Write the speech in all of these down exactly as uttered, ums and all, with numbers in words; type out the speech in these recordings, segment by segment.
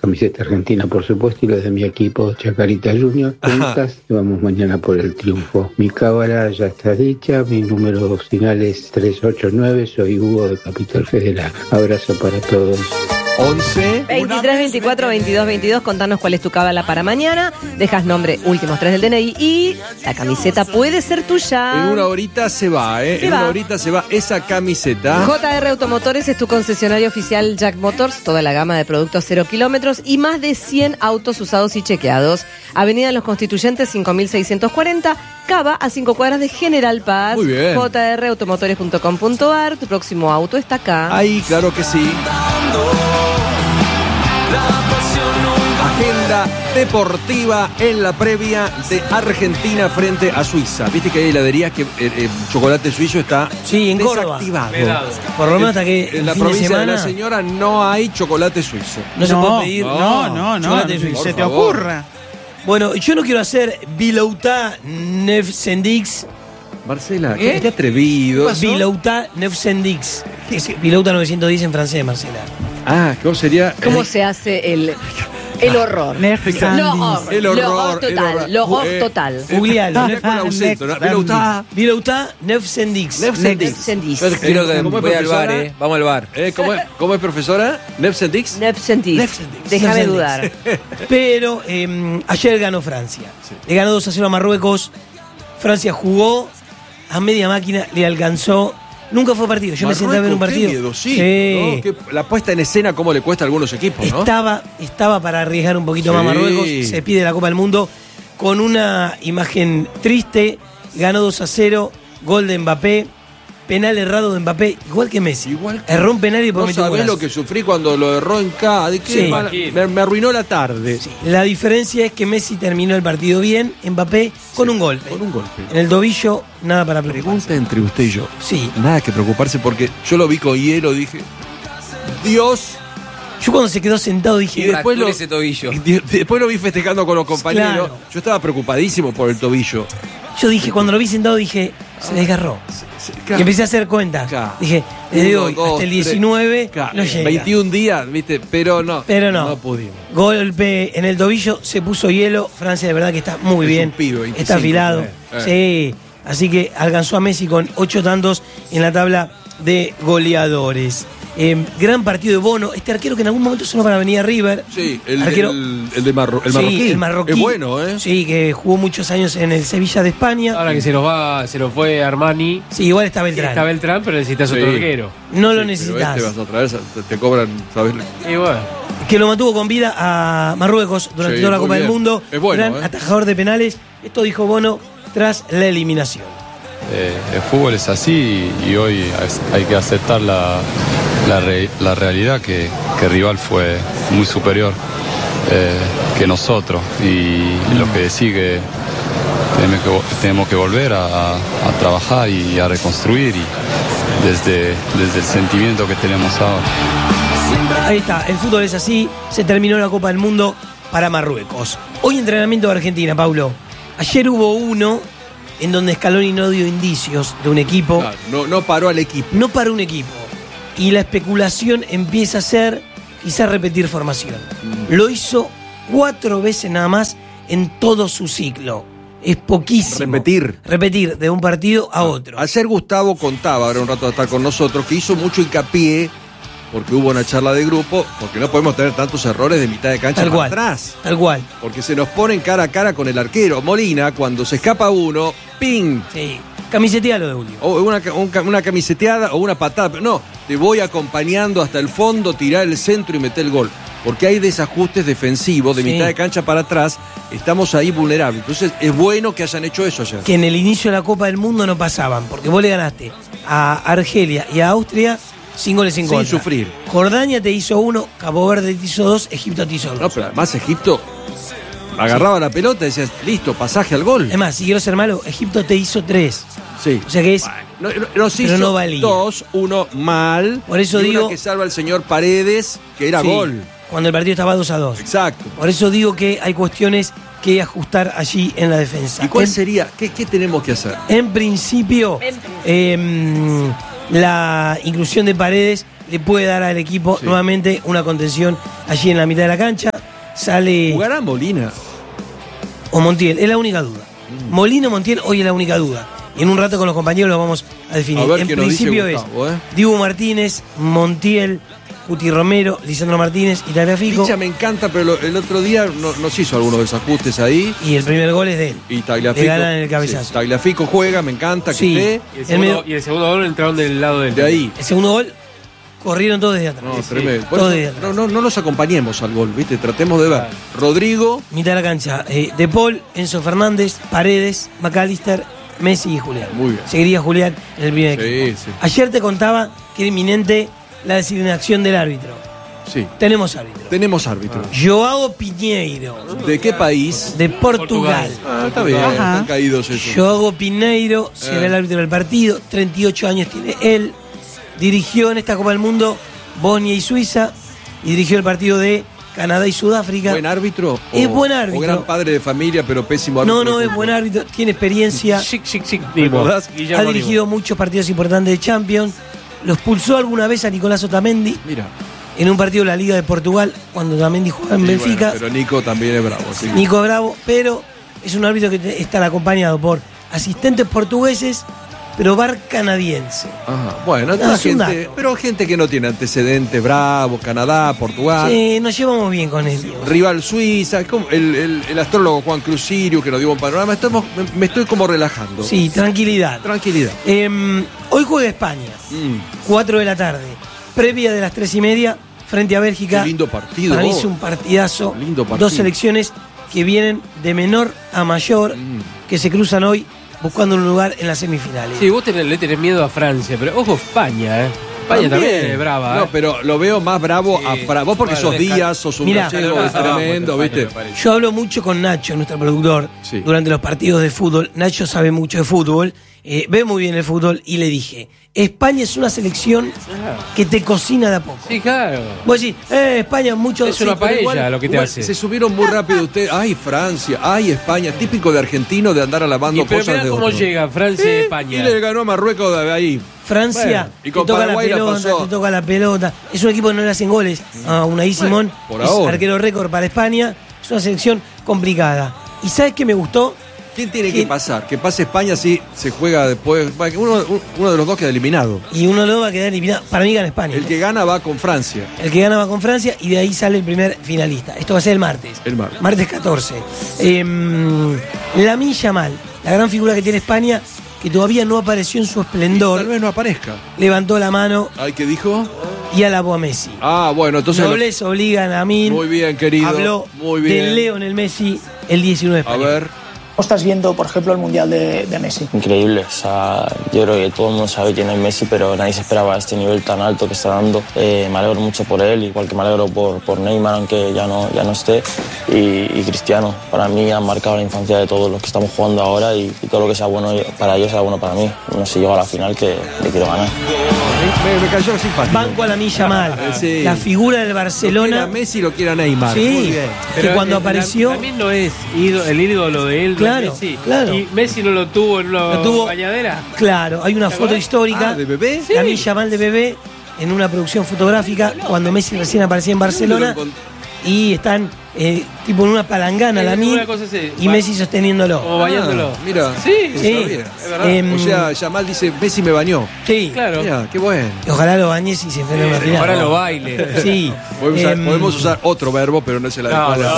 camiseta argentina, por supuesto, y la de mi equipo Chacarita Junior. Juntas, vamos mañana por el triunfo. Mi cábala ya está dicha, mi número final es tres ocho nueve, soy Hugo de Capital Federal. Abrazo para todos. once veintitrés, veinticuatro, veintidós, veintidós, contanos cuál es tu cábala para mañana, dejas nombre, últimos tres del D N I y la camiseta puede ser tuya. En una horita se va, ¿eh? Se en va. una horita se va esa camiseta. J R Automotores es tu concesionario oficial Jack Motors, toda la gama de productos cero kilómetros y más de cien autos usados y chequeados. Avenida Los Constituyentes cinco mil seiscientos cuarenta, Cava, a cinco cuadras de General Paz. Muy bien. J R automotores punto com punto a r, tu próximo auto está acá. Ahí, claro que sí. Agenda deportiva en la previa de Argentina frente a Suiza. Viste que hay heladerías que el, el chocolate suizo está Sí, en Córdoba. desactivado. Por lo menos hasta que En el la fin de provincia de, semana la señora no hay chocolate suizo. no se puede pedir No, no, no, chocolate no, suizo. se te favor. ocurra. Bueno, yo no quiero hacer Bilouta Nefsendix. Marcela, ¿Qué? qué atrevido. Bilouta Nefsendix. Bilouta novecientos diez en francés, Marcela. Ah, ¿cómo sería? ¿Cómo se hace el, el horror? Netflix Lo and horror, El lo horror, horror el total, horror. lo horror Eh, total. Googlealo. Con acento, ¿no? Bilouta. Bilouta Nefsendix. Nefsendix. Nefsendix. Quiero que ¿Cómo es, voy al bar, profesora? eh. Vamos al bar. Eh, ¿cómo, es, ¿Cómo es, profesora? Nefsendix. Nefsendix. Nefsendix. Déjame Nefsendix. dudar. Pero eh, ayer ganó Francia. Le ganó dos a cero a Marruecos. Francia jugó a media máquina, le alcanzó. Nunca fue partido. Yo me senté a ver un Marruecos, partido. qué miedo, sí, Sí. ¿no? Que la puesta en escena, cómo le cuesta a algunos equipos, ¿no? Estaba, estaba para arriesgar un poquito Sí. más Marruecos. Se pide la Copa del Mundo con una imagen triste. Ganó dos a cero. Gol de Mbappé. Penal errado de Mbappé. Igual que Messi. Igual que- Erró un penal y No prometió sabés golazo. lo que sufrí cuando lo erró en K. ¿De qué? Sí. mala- me, me arruinó la tarde. La diferencia es que Messi terminó el partido bien. Mbappé con un golpe. Con un golpe. En el tobillo, nada para preocuparse. Pregunta entre usted y yo. Sí. Nada que preocuparse porque yo lo vi con hielo, dije, Dios. Yo cuando se quedó sentado Y dije, después lo, ese tobillo. y de- después lo vi festejando con los compañeros. Claro. Yo estaba preocupadísimo por el tobillo. yo dije, cuando lo vi sentado dije, se desgarró. Sí, Y empecé a hacer cuentas. Claro. Dije, desde Uno, hoy dos, hasta el tres. diecinueve Claro, no llega. veintiún días, ¿viste? Pero no. Pero no. No pudimos. Golpe en el tobillo, se puso hielo. Francia de verdad que está muy Es bien. un pibe, veinticinco, está afilado. eh. Sí. Así que alcanzó a Messi con ocho tantos en la tabla de goleadores. Eh, gran partido de Bono. Este arquero que en algún momento sonó para venir a River. Sí, el, Arquero- el, el de Marro- el Sí, marroquí. el marroquí. Es bueno, ¿eh? Sí, que jugó muchos años en el Sevilla de España. Ahora que se nos va, se nos fue Armani. Sí, igual está Beltrán. Está Beltrán, pero necesitas Sí. otro arquero. No lo Sí, necesitas. Pero este vas a traer, te, te cobran, ¿sabes? Y bueno, Que lo mantuvo con vida a Marruecos durante Sí, toda la muy Copa del bien. Mundo. Es bueno, Gran ¿eh? atajador de penales. Esto dijo Bono tras la eliminación. Eh, el fútbol es así y, y hoy es- hay que aceptar la, la, re- la realidad que, que el rival fue muy superior eh, que nosotros y lo que sigue tenemos que, vo- tenemos que volver a, a trabajar y a reconstruir y desde, desde el sentimiento que tenemos ahora. Ahí está, el fútbol es así. Se terminó la Copa del Mundo para Marruecos. Hoy entrenamiento de Argentina, Paulo. Ayer hubo uno en donde Scaloni no dio indicios de un equipo. Claro, no, no paró al equipo. No para un equipo. Y la especulación empieza a ser quizás repetir formación. Lo hizo cuatro veces nada más en todo su ciclo. Es poquísimo. Repetir. Repetir de un partido a otro. Ayer Gustavo contaba, ahora un rato de estar con nosotros, que hizo mucho hincapié, porque hubo una charla de grupo, porque no podemos tener tantos errores de mitad de cancha Tal para cual. atrás. Tal cual. Porque se nos ponen cara a cara con el arquero. Molina, cuando se escapa uno, ¡ping! Sí. Camisetea lo de Julio. O una, un- una camiseteada o una patada. Pero no, te voy acompañando hasta el fondo, tirar el centro y meter el gol. Porque hay desajustes defensivos de Sí. mitad de cancha para atrás. Estamos ahí vulnerables. Entonces es bueno que hayan hecho eso ayer. Que en el inicio de la Copa del Mundo no pasaban, porque vos le ganaste a Argelia y a Austria sin goles en Sin contra. sufrir. Jordania te hizo uno, Cabo Verde te hizo dos, Egipto te hizo dos. No, pero además Egipto agarraba la pelota y decías, listo, pasaje al gol. Es más, si quiero ser malo, Egipto te hizo tres. Sí. O sea que es. No, no, nos Pero hizo no valía. dos, uno mal. Por eso y una digo- que salva el señor Paredes, que era Sí, gol. Cuando el partido estaba dos a dos. Exacto. Por eso digo que hay cuestiones que ajustar allí en la defensa. ¿Y cuál En- sería? ¿Qué, qué tenemos que hacer? En principio, En principio. eh, la inclusión de Paredes le puede dar al equipo Sí. nuevamente una contención allí en la mitad de la cancha. sale ¿Jugará Molina? o Montiel, es la única duda. Mm. Molina o Montiel hoy es la única duda. Y en un rato con los compañeros lo vamos a definir. A ver en qué nos principio dice Gustavo, es ¿eh? Dibu Martínez, Montiel, Cuti Romero, Lisandro Martínez y Tagliafico. Licha me encanta, pero lo- el otro día no- nos hizo algunos desajustes ahí. Y el primer gol es de él. Y Tagliafico. Le ganan el cabezazo. Sí, Tagliafico juega, me encanta que Sí. esté. Y el, El segundo, medio- y el segundo gol entraron del lado del. De ahí. El segundo gol corrieron todos desde atrás. No, Sí, tremendo. sí. Por Todo eso, de atrás. no, no, no nos acompañemos al gol, ¿viste? Tratemos de ver. Rodrigo, Mitad de la cancha. Eh, de Paul, Enzo Fernández, Paredes, McAllister, Messi y Julián. Muy bien. Seguiría Julián en el primer Sí, equipo. sí. Ayer te contaba que era inminente la designación del árbitro. sí. Tenemos árbitro. Tenemos árbitro. Joao Pinheiro, ¿De qué país? de Portugal. Portugal. Ah, está bien, Ajá. están caídos esos. Joao Pinheiro será Eh. el árbitro del partido. treinta y ocho años tiene él. Dirigió en esta Copa del Mundo Bosnia y Suiza. Y dirigió el partido de Canadá y Sudáfrica. ¿Buen árbitro? Es o- buen árbitro. O gran padre de familia, pero pésimo árbitro. No, no, de es fútbol? buen árbitro. Tiene experiencia. Chic, chic, chic. ¿Recordás? Ha dirigido muchos partidos importantes de Champions. Los pulsó alguna vez a Nicolás Otamendi Mira. en un partido de la Liga de Portugal cuando Otamendi jugaba en Sí, Benfica. bueno, pero Nico también es bravo. sí. Nico Bravo, pero es un árbitro que te- está acompañado por asistentes portugueses, pero V A R canadiense. Ajá. Bueno, No, toda es un gente, dato. pero gente que no tiene antecedentes, Bravo, Canadá, Portugal. Sí, nos llevamos bien con él. Rival Suiza, como el, el- el astrólogo Juan Cruz Sirio que nos dio un panorama. Estamos, me, me estoy como relajando. Sí, tranquilidad. Tranquilidad. Em, hoy juega España, Mm, cuatro de la tarde, previa de las tres y media, frente a Bélgica. Qué lindo partido. Para mí vos. es un partidazo. Lindo partido. Dos selecciones que vienen de menor a mayor, Mm. que se cruzan hoy buscando un lugar en las semifinales. Sí, vos tenés, le tenés miedo a Francia, pero ojo España, ¿eh? España también, es brava. No, ¿eh? pero lo veo más bravo Sí. a Fra- Vos porque Bueno, sos desca- Díaz, sos un Mirá. gallego No, es no, no, tremendo, España, ¿viste? me parece. Yo hablo mucho con Nacho, nuestro productor, Sí. durante los partidos de fútbol. Nacho sabe mucho de fútbol, eh, ve muy bien el fútbol y le dije, España es una selección que te cocina de a poco. Sí, claro. Vos decís, eh, España mucho... Es sí, una pero paella igual- lo que te Igual, hace. se subieron muy rápido ustedes. Ay, Francia, ay, España. Típico de argentino de andar alabando Y pero cosas mirá de cómo otro. llega Francia y Sí, España. Y le ganó a Marruecos de ahí. Francia, Bueno, y te con toca la Paraguay la pelota, pasó. te toca la pelota. Es un equipo que no le hacen goles a Unai Simón. por es ahora. arquero récord para España. Es una selección complicada. ¿Y sabes qué me gustó? ¿Quién tiene que ¿Quién? pasar? Que pase España si se juega después. Va, que Uno, uno de los dos queda eliminado. Y uno lo va a quedar eliminado. Para mí gana España. El que gana va con Francia. El que gana va con Francia y de ahí sale el primer finalista. Esto va a ser el martes. El martes. Martes catorce. Eh, Lamine Yamal, la gran figura que tiene España, que todavía no apareció en su Tal esplendor, vez no aparezca. levantó la mano Ay, ¿qué dijo? y alabó a Messi. Ah, bueno, entonces. lo- Nobleza obliga a Lamine. Muy bien, querido. Habló Muy de bien. Lionel Messi el diecinueve de A España. ver. ¿Cómo estás viendo, por ejemplo, el Mundial de, de Messi? Increíble, o sea, yo creo que todo el mundo sabe quién es Messi, pero nadie se esperaba este nivel tan alto que está dando. Eh, me alegro mucho por él, igual que me alegro por, por Neymar, aunque ya no, ya no esté, y, y Cristiano. Para mí han marcado la infancia de todos los que estamos jugando ahora y, y todo lo que sea bueno para ellos será bueno para mí. No sé, llego a la final que le quiero ganar. Me, me cayó simpático. Banco a Lamine Yamal, Eh, sí. la figura del Lo quiera Barcelona. Messi lo quiera Neymar. Sí, Muy bien. que cuando el- apareció. la- También no es ídolo- el ídolo de él, no es Claro, Messi. claro. Y Messi no lo tuvo en una Lo tuvo- bañadera. Claro, hay una ¿Te foto acordás? histórica. Ah, ¿de bebé? Sí. Lamine Yamal de bebé en una producción fotográfica cuando Messi recién aparecía en Barcelona ¿Dónde y están eh, tipo en una palangana Eh, Lamine una cosa así, y va- Messi sosteniéndolo. Como bañándolo. Ah, mira. Sí, no sí. sabía. Es verdad. Em, O sea, Yamal dice, Messi me bañó. Sí, Claro. Mira, qué bueno. ojalá lo bañes y se enfrente a una final. Ahora lo baile. Sí. Podemos usar, Em, podemos usar otro verbo, pero no es el No, adecuado.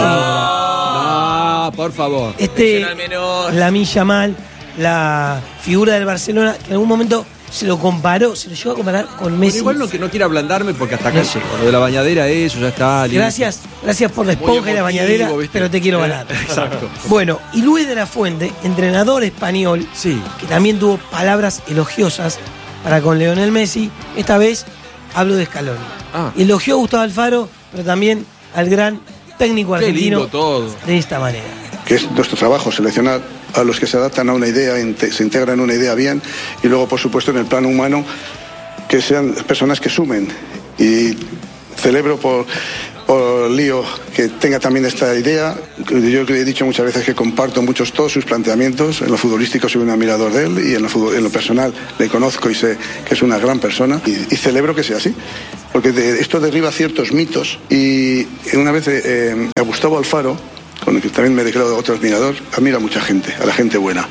no. No, por favor. Este Lamine Yamal, la figura del Barcelona, que en algún momento se lo comparó, se lo llevó a comparar con Pero Messi. igual no, que no quiero ablandarme porque hasta acá llego. Lo de la bañadera, eso ya está. listo. Gracias, gracias por la Muy esponja y la emotivo, bañadera, ¿viste? pero te quiero Eh, ganar. Exacto. Bueno, y Luis de la Fuente, entrenador español, Sí. que también tuvo palabras elogiosas para con Lionel Messi, esta vez hablo de Scaloni. Ah. Elogió a Gustavo Alfaro, pero también al gran técnico Qué argentino lindo todo. de esta manera. Que es nuestro trabajo, seleccionar a los que se adaptan a una idea, inte- se integran en una idea bien, y luego, por supuesto, en el plano humano, que sean personas que sumen. Y celebro por, o Lío, que tenga también esta idea. Yo he dicho muchas veces que comparto muchos todos sus planteamientos. En lo futbolístico soy un admirador de él y en lo, fútbol, en lo personal le conozco y sé que es una gran persona y, y celebro que sea así, porque de, esto derriba ciertos mitos. Y una vez eh, a Gustavo Alfaro, con el que también me declaro otro admirador, admira a mucha gente, a la gente buena.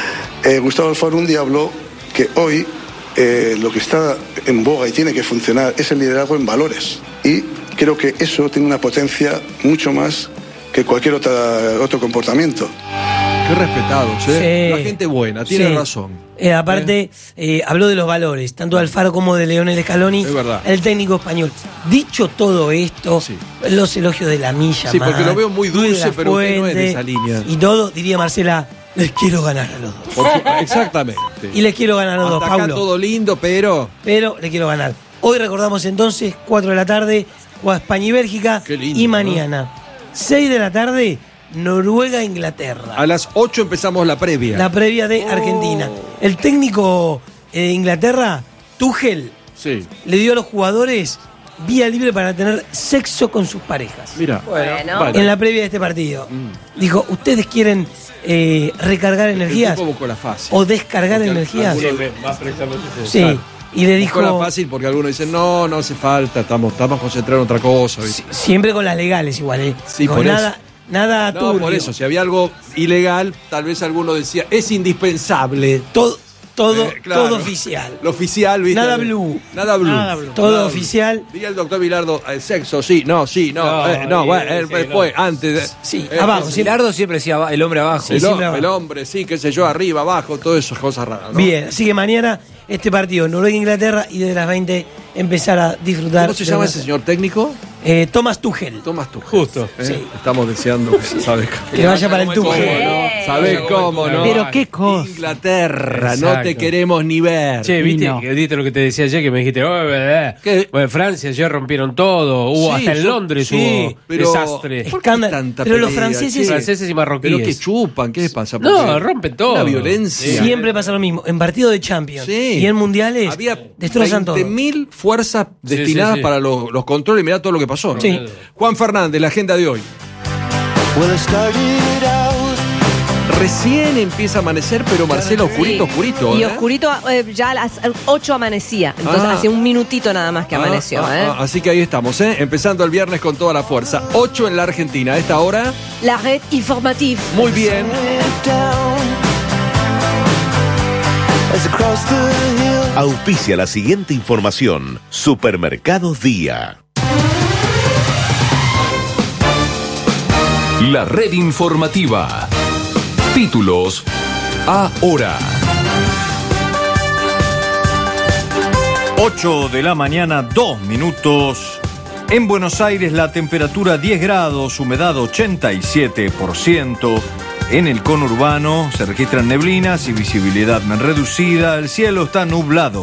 Eh, Gustavo Alfaro un día habló que hoy eh, lo que está en boga y tiene que funcionar es el liderazgo en valores. Y creo que eso tiene una potencia mucho más que cualquier otra, otro comportamiento. Qué respetados, ¿eh? Sí. La gente buena, tiene Sí. razón. Eh, aparte, eh, habló de los valores, tanto de Alfaro como de Leonel Scaloni, Es verdad. el técnico español. Dicho todo esto, Sí. los elogios de la milla, Sí, porque man, lo veo muy Luis de dulce, la pero usted no es de Fuente, esa línea. Y todo, diría Marcela, les quiero ganar a los dos. Por su- exactamente. Y les quiero ganar a los dos, Hasta acá Paulo. todo lindo, pero... Pero les quiero ganar. Hoy recordamos entonces, cuatro de la tarde, juega España y Bélgica. Qué lindo, y ¿no? mañana, seis de la tarde, Noruega-Inglaterra. A las ocho empezamos la previa. La previa de Oh. Argentina. El técnico eh, de Inglaterra, Tuchel, Sí. le dio a los jugadores vía libre para tener sexo con sus parejas. Mira. Bueno. Vale. En la previa de este partido. Mm. Dijo, ¿ustedes quieren eh, recargar El energías tipo buscó la fácil. o descargar Porque energías? algunos- Más precisamente Sí. Claro. Y le Buscó la dijo, fácil porque algunos dicen, no, no hace falta, estamos, estamos concentrados en otra cosa. ¿viste? si- siempre con las legales igual, ¿eh? Sí, Dijo, por nada, eso. nada No, turbio. por eso, si había algo ilegal, tal vez alguno decía, es indispensable. Todo, todo, Eh, claro. todo oficial. Lo oficial, ¿viste? Nada blue. Nada blue. Nada blue. Todo Nada blue. oficial. Diría el doctor Bilardo, el sexo, sí, no, sí, no, No, eh, no, sí, bueno, eh, sí, después, no. antes. de- Sí, eh, abajo, eh, sí. Bilardo siempre decía aba- el hombre abajo. el, Sí, hom- siempre abajo. el hombre, sí, qué sé yo, arriba, abajo, todas esas cosas raras, ¿no? Bien, así que mañana este partido Noruega-Inglaterra y desde las veinte empezar a disfrutar. ¿Cómo se de llama la- ese señor técnico? Eh, Thomas Tuchel. Tomás tú. Justo. ¿eh? Sí. Estamos deseando que sabes Que vaya para el cómo, Tuchel. ¿no? ¿Sabés cómo, no? Pero qué cosa. Inglaterra, no Exacto. te queremos ni ver. Che, ¿viste, Y no. que- viste lo que te decía ayer? Que me dijiste, oh, eh, ¿Qué? bueno, en Francia ayer rompieron todo. Hubo Sí, hasta en son- Londres sí, hubo pero- desastre. ¿Por qué Escándalo. tanta Pero los pelea, franceses- che? Franceses y marroquíes. Pero que chupan, ¿qué les pasa? No, Porque rompen todo. Una violencia. Siempre pasa lo mismo. En partido de Champions Sí. y en mundiales Había destrozan todo. veinte mil fuerzas Sí, destinadas sí, sí. para los, los controles. Mirá todo lo que pasó, ¿no? Sí. Juan Fernández, la agenda de hoy. Recién empieza a amanecer, pero Marcelo, oscurito, Sí. oscurito. Y ¿eh? oscurito, eh, ya a las ocho amanecía. Entonces Ah. hace un minutito nada más que Ah, amaneció. ah, ¿eh? ah, así que ahí estamos, ¿eh? Empezando el viernes con toda la fuerza. ocho en la Argentina. A esta hora, La red informativa. muy bien. Auspicia la siguiente información. Supermercados Día. La red informativa. Títulos ahora. ocho de la mañana, dos minutos. En Buenos Aires la temperatura diez grados, humedad ochenta y siete por ciento. En el conurbano se registran neblinas y visibilidad reducida. El cielo está nublado.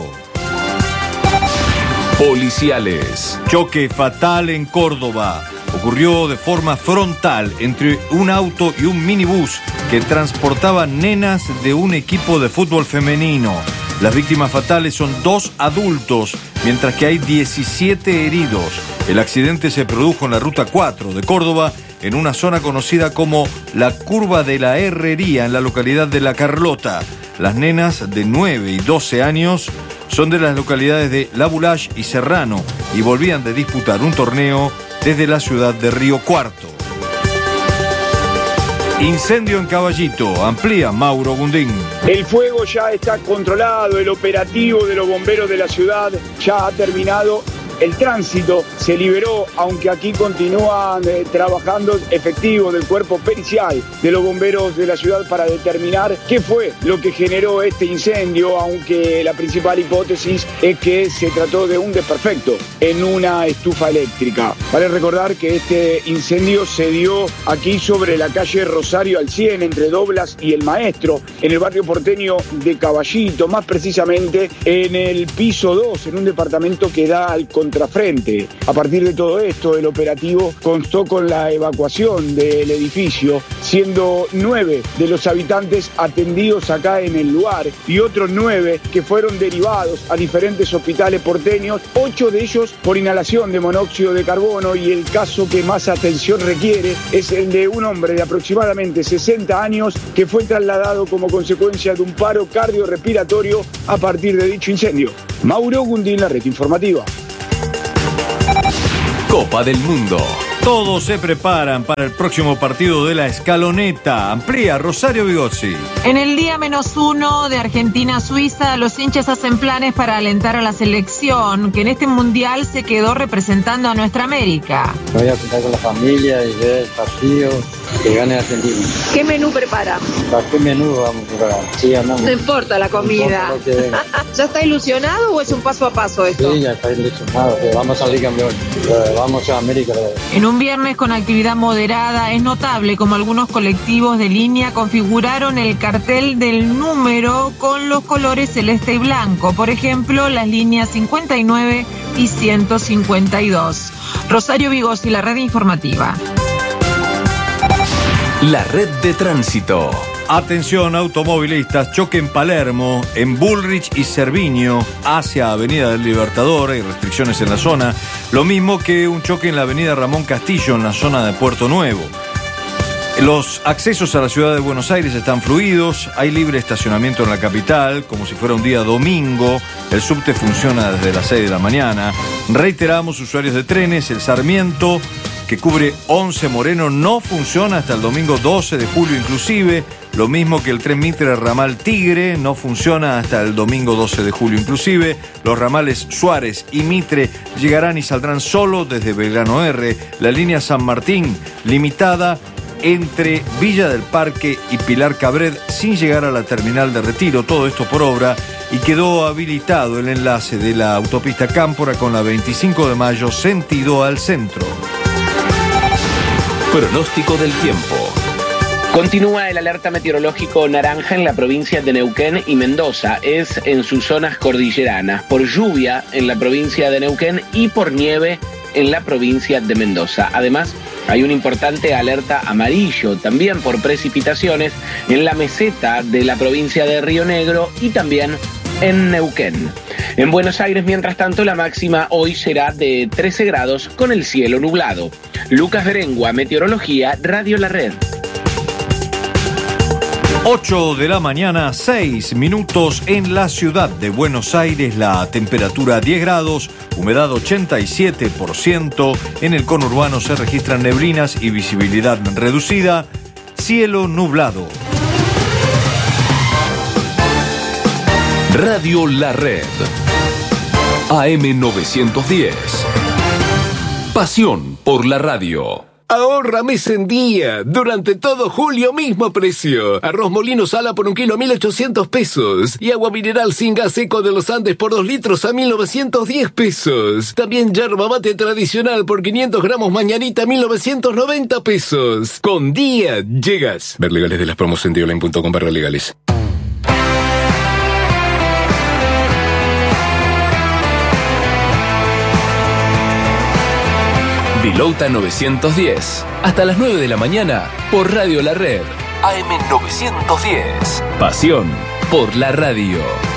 Policiales. Choque fatal en Córdoba. Ocurrió de forma frontal entre un auto y un minibús que transportaba nenas de un equipo de fútbol femenino. Las víctimas fatales son dos adultos, mientras que hay diecisiete heridos. El accidente se produjo en la ruta cuatro de Córdoba, en una zona conocida como la Curva de la Herrería, en la localidad de La Carlota. Las nenas de nueve y doce años son de las localidades de La Bulache y Serrano y volvían de disputar un torneo desde la ciudad de Río Cuarto. Incendio en Caballito, amplía Mauro Gundín. El fuego ya está controlado, el operativo de los bomberos de la ciudad ya ha terminado. El tránsito se liberó, aunque aquí continúan eh, trabajando efectivos del cuerpo pericial de los bomberos de la ciudad para determinar qué fue lo que generó este incendio, aunque la principal hipótesis es que se trató de un desperfecto en una estufa eléctrica. Vale recordar que este incendio se dio aquí sobre la calle Rosario al cien, entre Doblas y El Maestro, en el barrio porteño de Caballito, más precisamente en el piso dos, en un departamento que da al contrafrente. A partir de todo esto, el operativo constó con la evacuación del edificio, siendo nueve de los habitantes atendidos acá en el lugar y otros nueve que fueron derivados a diferentes hospitales porteños, ocho de ellos por inhalación de monóxido de carbono, y el caso que más atención requiere es el de un hombre de aproximadamente sesenta años que fue trasladado como consecuencia de un paro cardiorrespiratorio a partir de dicho incendio. Mauro Gundín, la red informativa. Copa del Mundo. Todos se preparan para el próximo partido de la escaloneta. Amplía Rosario Vigozzi. En el día menos uno de Argentina-Suiza, los hinchas hacen planes para alentar a la selección, que en este mundial se quedó representando a nuestra América. Me voy a juntar con la familia y ver el partido, que gane Argentina. ¿Qué menú prepara? ¿Para qué menú vamos a preparar? Sí, andamos. No importa la comida. No importa lo que venga. ¿Ya está ilusionado o es un paso a paso esto? Sí, ya está ilusionado, que vamos a salir campeón. Vamos a América. En un viernes con actividad moderada, es notable como algunos colectivos de línea configuraron el cartel del número con los colores celeste y blanco. Por ejemplo, las líneas cincuenta y nueve y ciento cincuenta y dos. Rosario Vigozzi, la red informativa. La red de tránsito. Atención automovilistas, choque en Palermo, en Bullrich y Cerviño, hacia Avenida del Libertador, hay restricciones en la zona, lo mismo que un choque en la Avenida Ramón Castillo, en la zona de Puerto Nuevo. Los accesos a la ciudad de Buenos Aires están fluidos, hay libre estacionamiento en la capital, como si fuera un día domingo, el subte funciona desde las seis de la mañana. Reiteramos, usuarios de trenes, el Sarmiento, que cubre once Moreno, no funciona hasta el domingo doce de julio inclusive, lo mismo que el tren Mitre Ramal Tigre, no funciona hasta el domingo doce de julio inclusive. Los ramales Suárez y Mitre llegarán y saldrán solo desde Belgrano R. La línea San Martín, limitada entre Villa del Parque y Pilar Cabred, sin llegar a la terminal de Retiro, todo esto por obra, y quedó habilitado el enlace de la autopista Cámpora con la veinticinco de mayo, sentido al centro. Pronóstico del tiempo. Continúa el alerta meteorológico naranja en la provincia de Neuquén y Mendoza. Es en sus zonas cordilleranas, por lluvia en la provincia de Neuquén y por nieve en la provincia de Mendoza. Además, hay una importante alerta amarillo, también por precipitaciones, en la meseta de la provincia de Río Negro y también en Neuquén. En Buenos Aires, mientras tanto, la máxima hoy será de trece grados con el cielo nublado. Lucas Berengua, Meteorología, Radio La Red. ocho de la mañana, seis minutos en la ciudad de Buenos Aires, la temperatura diez grados, humedad ochenta y siete por ciento, en el conurbano se registran neblinas y visibilidad reducida, cielo nublado. Radio La Red. A M novecientos diez. Pasión por la radio. Ahorra mes en día. Durante todo julio, mismo precio. Arroz molino sala por un kilo, mil ochocientos pesos. Y agua mineral sin gas seco de los Andes por dos litros a mil novecientos diez pesos. También yerba mate tradicional por quinientos gramos mañanita, mil novecientos noventa pesos. Con día llegas. Ver legales de las promos en dioline punto com barra legales. Vilauta novecientos diez. Hasta las nueve de la mañana por Radio La Red. A M novecientos diez. Pasión por la radio.